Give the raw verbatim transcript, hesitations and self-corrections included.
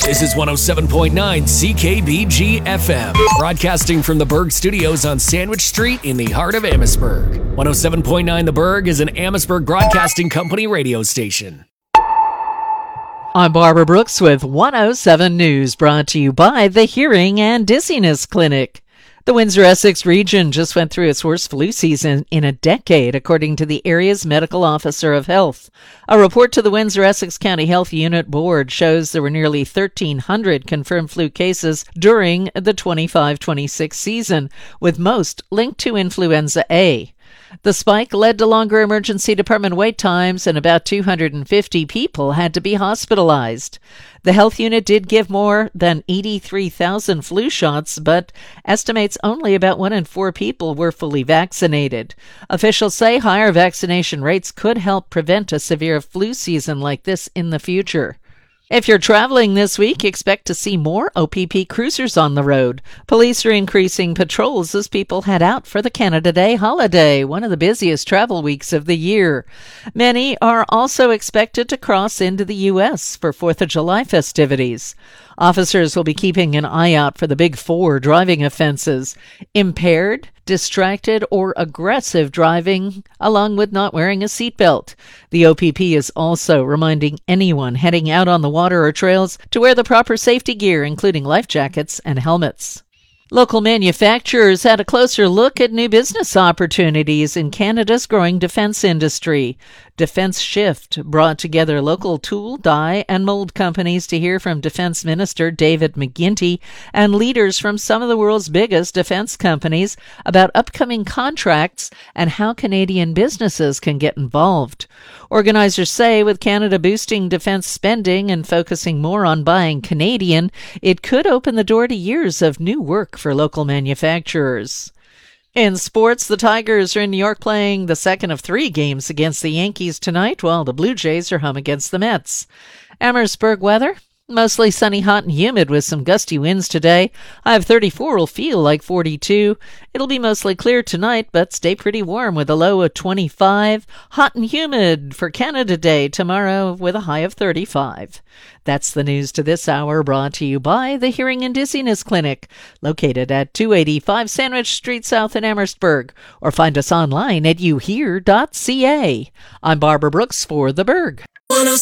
This is one oh seven point nine C K B G F M, broadcasting from the Berg Studios on Sandwich Street in the heart of Amherstburg. one oh seven point nine The Berg is an Amherstburg Broadcasting Company radio station. I'm Barbara Brooks with one oh seven News, brought to you by the Hearing and Dizziness Clinic. The Windsor-Essex region just went through its worst flu season in a decade, according to the area's medical officer of health. A report to the Windsor-Essex County Health Unit Board shows there were nearly thirteen hundred confirmed flu cases during the twenty-five twenty-six season, with most linked to influenza A. The spike led to longer emergency department wait times, and about two hundred fifty people had to be hospitalized. The health unit did give more than eighty-three thousand flu shots, but estimates only about one in four people were fully vaccinated. Officials say higher vaccination rates could help prevent a severe flu season like this in the future. If you're traveling this week, expect to see more O P P cruisers on the road. Police are increasing patrols as people head out for the Canada Day holiday, one of the busiest travel weeks of the year. Many are also expected to cross into the U S for fourth of July festivities. Officers will be keeping an eye out for the big four driving offenses: impaired, distracted, or aggressive driving, along with not wearing a seatbelt. The O P P is also reminding anyone heading out on the water or trails to wear the proper safety gear, including life jackets and helmets. Local manufacturers had a closer look at new business opportunities in Canada's growing defense industry. Defense Shift brought together local tool, die, and mold companies to hear from Defense Minister David McGuinty and leaders from some of the world's biggest defense companies about upcoming contracts and how Canadian businesses can get involved. Organizers say with Canada boosting defense spending and focusing more on buying Canadian, it could open the door to years of new work for local manufacturers. In sports, the Tigers are in New York playing the second of three games against the Yankees tonight, while the Blue Jays are home against the Mets. Amherstburg weather: mostly sunny, hot, and humid with some gusty winds today. High of thirty-four will feel like forty-two. It'll be mostly clear tonight, but stay pretty warm with a low of twenty-five. Hot and humid for Canada Day tomorrow with a high of thirty-five. That's the news to this hour, brought to you by the Hearing and Dizziness Clinic, located at two eighty-five Sandwich Street South in Amherstburg, or find us online at you hear dot c a. I'm Barbara Brooks for The Berg.